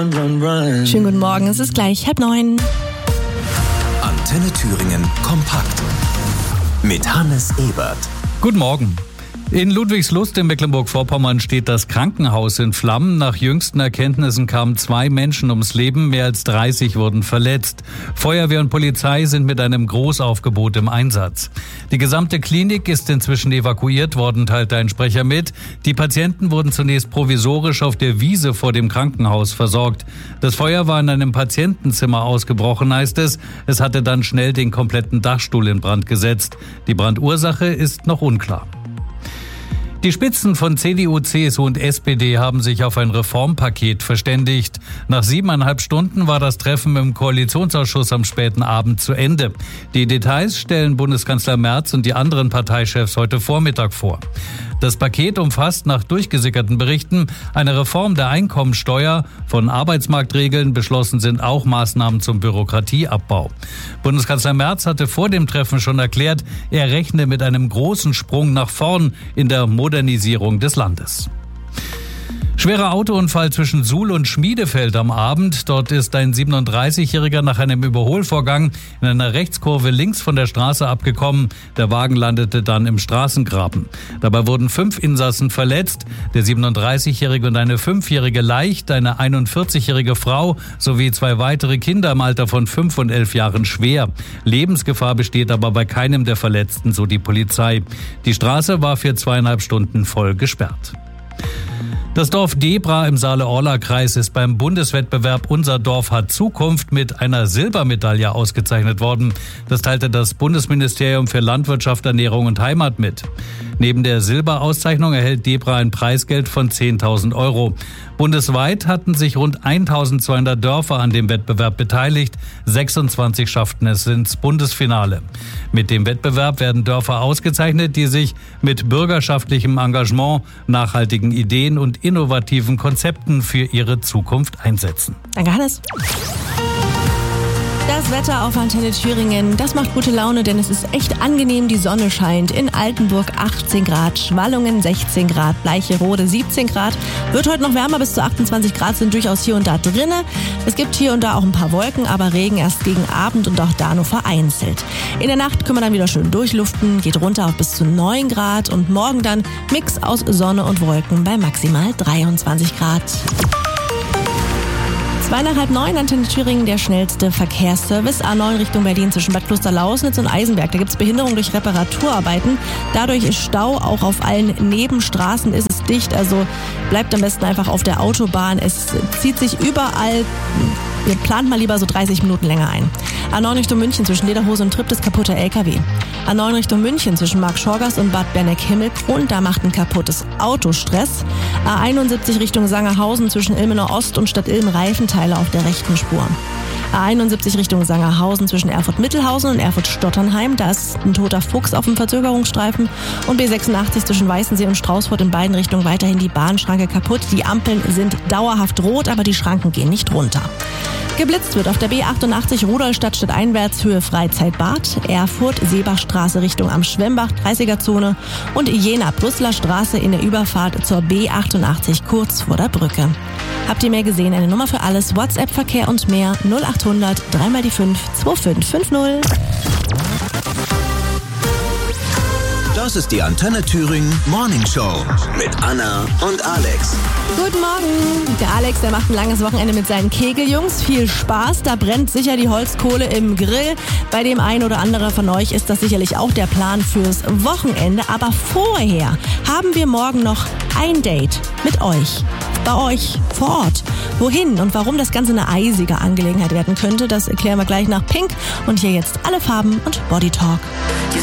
Schönen guten Morgen, es ist gleich 8:30. Antenne Thüringen kompakt mit Hannes Ebert. Guten Morgen. In Ludwigslust in Mecklenburg-Vorpommern steht das Krankenhaus in Flammen. Nach jüngsten Erkenntnissen kamen 2 Menschen ums Leben, mehr als 30 wurden verletzt. Feuerwehr und Polizei sind mit einem Großaufgebot im Einsatz. Die gesamte Klinik ist inzwischen evakuiert worden, teilte ein Sprecher mit. Die Patienten wurden zunächst provisorisch auf der Wiese vor dem Krankenhaus versorgt. Das Feuer war in einem Patientenzimmer ausgebrochen, heißt es. Es hatte dann schnell den kompletten Dachstuhl in Brand gesetzt. Die Brandursache ist noch unklar. Die Spitzen von CDU, CSU und SPD haben sich auf ein Reformpaket verständigt. Nach 7,5 Stunden war das Treffen im Koalitionsausschuss am späten Abend zu Ende. Die Details stellen Bundeskanzler Merz und die anderen Parteichefs heute Vormittag vor. Das Paket umfasst nach durchgesickerten Berichten eine Reform der Einkommensteuer. Von Arbeitsmarktregeln beschlossen sind auch Maßnahmen zum Bürokratieabbau. Bundeskanzler Merz hatte vor dem Treffen schon erklärt, er rechne mit einem großen Sprung nach vorn in der Modernisierung des Landes. Schwerer Autounfall zwischen Suhl und Schmiedefeld am Abend. Dort ist ein 37-Jähriger nach einem Überholvorgang in einer Rechtskurve links von der Straße abgekommen. Der Wagen landete dann im Straßengraben. Dabei wurden 5 Insassen verletzt. Der 37-Jährige und eine 5-Jährige leicht, eine 41-jährige Frau sowie 2 weitere Kinder im Alter von 5 und 11 Jahren schwer. Lebensgefahr besteht aber bei keinem der Verletzten, so die Polizei. Die Straße war für 2,5 Stunden voll gesperrt. Das Dorf Debra im Saale-Orla-Kreis ist beim Bundeswettbewerb Unser Dorf hat Zukunft mit einer Silbermedaille ausgezeichnet worden. Das teilte das Bundesministerium für Landwirtschaft, Ernährung und Heimat mit. Neben der Silberauszeichnung erhält Debra ein Preisgeld von 10.000 €. Bundesweit hatten sich rund 1.200 Dörfer an dem Wettbewerb beteiligt. 26 schafften es ins Bundesfinale. Mit dem Wettbewerb werden Dörfer ausgezeichnet, die sich mit bürgerschaftlichem Engagement, nachhaltigen Ideen und innovativen Konzepten für ihre Zukunft einsetzen. Danke, Hannes. Das Wetter auf Antenne Thüringen, das macht gute Laune, denn es ist echt angenehm. Die Sonne scheint. In Altenburg 18 Grad, Schwallungen 16 Grad, Bleicherode 17 Grad. Wird heute noch wärmer, bis zu 28 Grad sind durchaus hier und da drinne. Es gibt hier und da auch ein paar Wolken, aber Regen erst gegen Abend und auch da nur vereinzelt. In der Nacht können wir dann wieder schön durchluften, geht runter auf bis zu 9 Grad und morgen dann Mix aus Sonne und Wolken bei maximal 23 Grad. 8:30, Antenne Thüringen, der schnellste Verkehrsservice. A9 Richtung Berlin zwischen Bad Klosterlausnitz und Eisenberg. Da gibt es Behinderung durch Reparaturarbeiten. Dadurch ist Stau. Auch auf allen Nebenstraßen ist es dicht. Also bleibt am besten einfach auf der Autobahn. Es zieht sich überall. Ihr plant mal lieber so 30 Minuten länger ein. A9 Richtung München zwischen Lederhose und Trip ist kaputter LKW. A9 Richtung München zwischen Marktschorgast und Bad Berneck-Himmelkron, da macht ein kaputtes Auto Stress. A71 Richtung Sangerhausen zwischen Ilmenau Ost und Stadt Ilm Reifenteile auf der rechten Spur. A71 Richtung Sangerhausen zwischen Erfurt-Mittelhausen und Erfurt-Stotternheim. Da ist ein toter Fuchs auf dem Verzögerungsstreifen. Und B86 zwischen Weißensee und Straußfurt in beiden Richtungen weiterhin die Bahnschranke kaputt. Die Ampeln sind dauerhaft rot, aber die Schranken gehen nicht runter. Geblitzt wird auf der B88 Rudolstadt stadteinwärts Höhe Freizeitbad, Erfurt, Seebachstraße Richtung am Schwemmbach, 30er-Zone und Jena-Brüsseler Straße in der Überfahrt zur B88 kurz vor der Brücke. Habt ihr mehr gesehen? Eine Nummer für alles, WhatsApp-Verkehr und mehr 0800 3 die 5 2550. Das ist die Antenne Thüringen Morning Show mit Anna und Alex. Guten Morgen. Der Alex, der macht ein langes Wochenende mit seinen Kegeljungs. Viel Spaß, da brennt sicher die Holzkohle im Grill. Bei dem einen oder anderen von euch ist das sicherlich auch der Plan fürs Wochenende. Aber vorher haben wir morgen noch ein Date mit euch. Bei euch vor Ort. Wohin und warum das Ganze eine eisige Angelegenheit werden könnte, das erklären wir gleich nach Pink. Und hier jetzt alle Farben und Body Talk.